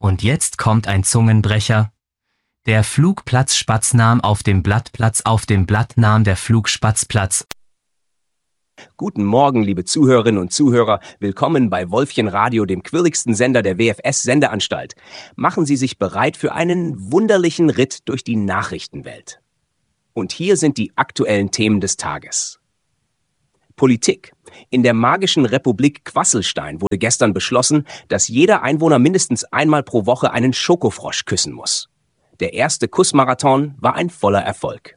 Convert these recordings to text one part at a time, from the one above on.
Und jetzt kommt ein Zungenbrecher. Der Flugplatz nahm auf dem Blatt Platz, auf dem Blatt nahm der Flugspatz Platz. Guten Morgen, liebe Zuhörerinnen und Zuhörer. Willkommen bei Wolfchen Radio, dem quirligsten Sender der WFS-Sendeanstalt. Machen Sie sich bereit für einen wunderlichen Ritt durch die Nachrichtenwelt. Und hier sind die aktuellen Themen des Tages. Politik. In der magischen Republik Quasselstein wurde gestern beschlossen, dass jeder Einwohner mindestens einmal pro Woche einen Schokofrosch küssen muss. Der erste Kussmarathon war ein voller Erfolg.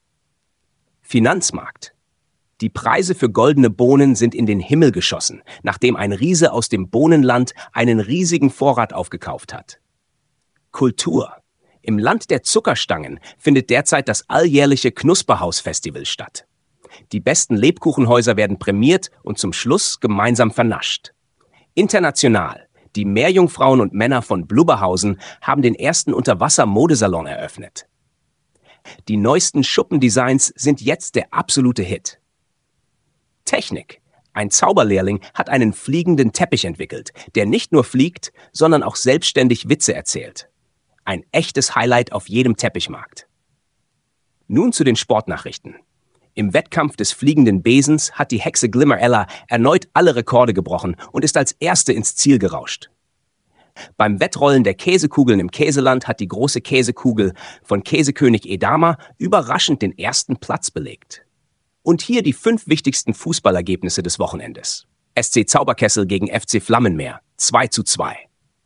Finanzmarkt. Die Preise für goldene Bohnen sind in den Himmel geschossen, nachdem ein Riese aus dem Bohnenland einen riesigen Vorrat aufgekauft hat. Kultur. Im Land der Zuckerstangen findet derzeit das alljährliche Knusperhaus-Festival statt. Die besten Lebkuchenhäuser werden prämiert und zum Schluss gemeinsam vernascht. International. Die Meerjungfrauen und Männer von Blubberhausen haben den ersten Unterwasser-Modesalon eröffnet. Die neuesten Schuppendesigns sind jetzt der absolute Hit. Technik. Ein Zauberlehrling hat einen fliegenden Teppich entwickelt, der nicht nur fliegt, sondern auch selbstständig Witze erzählt. Ein echtes Highlight auf jedem Teppichmarkt. Nun zu den Sportnachrichten. Im Wettkampf des fliegenden Besens hat die Hexe Glimmerella erneut alle Rekorde gebrochen und ist als erste ins Ziel gerauscht. Beim Wettrollen der Käsekugeln im Käseland hat die große Käsekugel von Käsekönig Edama überraschend den ersten Platz belegt. Und hier die 5 wichtigsten Fußballergebnisse des Wochenendes. SC Zauberkessel gegen FC Flammenmeer 2:2.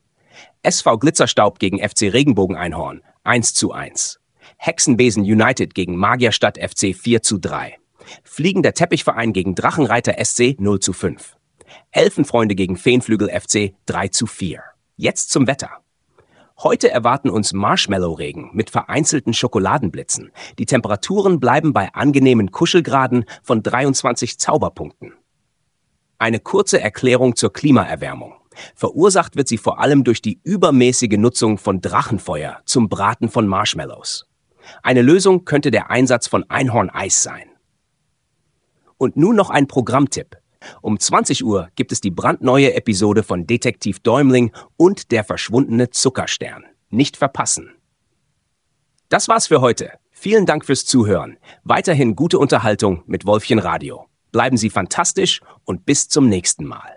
SV Glitzerstaub gegen FC Regenbogeneinhorn 1:1. Hexenbesen United gegen Magierstadt FC 4:3. Fliegender Teppichverein gegen Drachenreiter SC 0:5. Elfenfreunde gegen Feenflügel FC 3:4. Jetzt zum Wetter. Heute erwarten uns Marshmallow-Regen mit vereinzelten Schokoladenblitzen. Die Temperaturen bleiben bei angenehmen Kuschelgraden von 23 Zauberpunkten. Eine kurze Erklärung zur Klimaerwärmung. Verursacht wird sie vor allem durch die übermäßige Nutzung von Drachenfeuer zum Braten von Marshmallows. Eine Lösung könnte der Einsatz von Einhorneis sein. Und nun noch ein Programmtipp. Um 20 Uhr gibt es die brandneue Episode von Detektiv Däumling und der verschwundene Zuckerstern. Nicht verpassen. Das war's für heute. Vielen Dank fürs Zuhören. Weiterhin gute Unterhaltung mit Wolfchen Radio. Bleiben Sie fantastisch und bis zum nächsten Mal.